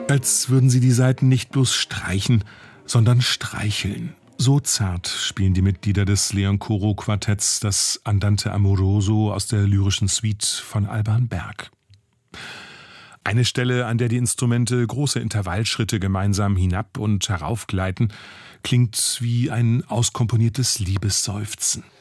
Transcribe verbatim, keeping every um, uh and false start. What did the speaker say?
Als würden sie die Saiten nicht bloß streichen, sondern streicheln. So zart spielen die Mitglieder des Leon-Coro-Quartetts das Andante Amoroso aus der lyrischen Suite von Alban Berg. Eine Stelle, an der die Instrumente große Intervallschritte gemeinsam hinab und heraufgleiten, klingt wie ein auskomponiertes Liebesseufzen.